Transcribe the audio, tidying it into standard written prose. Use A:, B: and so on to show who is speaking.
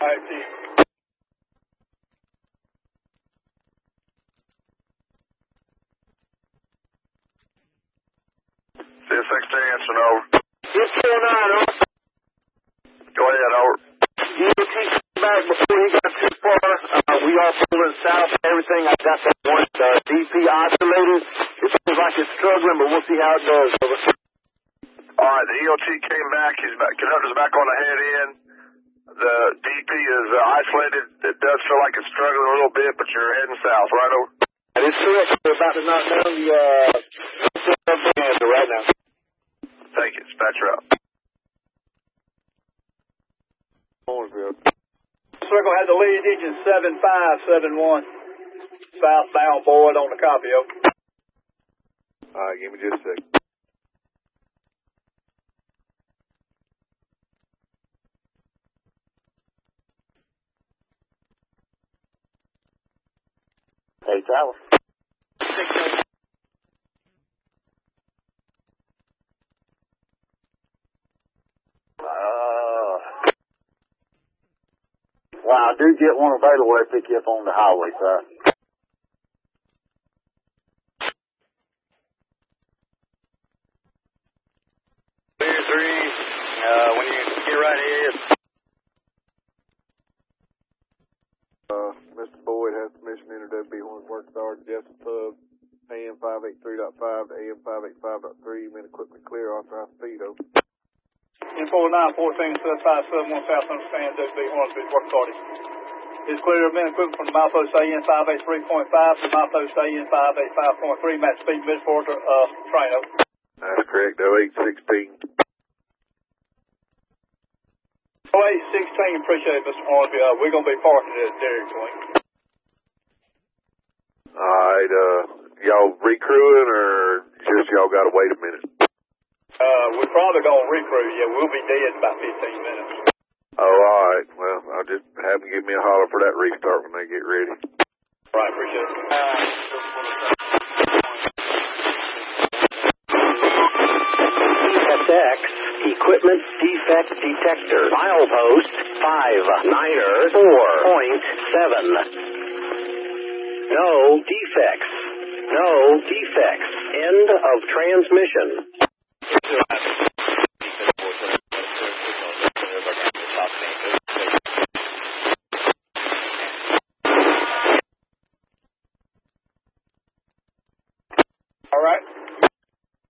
A: All right, see you.
B: CSX to answer, over.
C: Yes, 49, over.
B: Go ahead, over.
C: DOT came back before he got too far. We all pulling south and everything. I got that one DP isolated. It seems like it's struggling, but we'll see how it does, over.
B: All right, the EOT came back. Conductor's back on the head end. The DP is isolated. It does feel like it's struggling a little bit, but you're heading south, right, over?
C: That is correct. We're about to knock down the answer right now.
B: Thank you. Dispatcher out.
A: Circle had the lead engine 7571. Southbound Boyd on the copy, over.
B: All right, give me just a second.
C: Hey, Tower. Wow, I do get one available to pick you up on the highway, sir.
D: Clear 3, when you get right ahead.
B: Mr. Boyd has permission to enter WB1's work start, Jessup Pub, AM 583.5 to AM 585.3, men equipment clear, authorized speed, over.
A: In 49, 14, 7571, South understand WB Hornsby, work started. It's clear of men equipment from the milepost AN 583.5 to milepost AN 585.3, match speed mid-forward train, over.
B: That's correct, 0816.
A: 0816, appreciate it, Mr. Hornsby. We're going to be parking at Dairy Queen.
B: Alright, y'all recrewing or just y'all gotta wait a minute?
A: We're probably going to recrew. Yeah, we'll be dead in about 15 minutes.
B: Oh, alright. Well, I'll just have them give me a holler for that restart when they get ready.
A: Right, appreciate it.
C: ESX, Equipment Defect Detector, milepost 59er 4.7. No defects. No defects. End of transmission.